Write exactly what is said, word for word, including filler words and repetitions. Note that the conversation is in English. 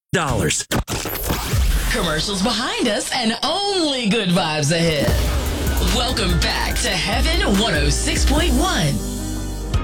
dollars. Commercials behind us and only good vibes ahead. Welcome back to Heaven one oh six point one.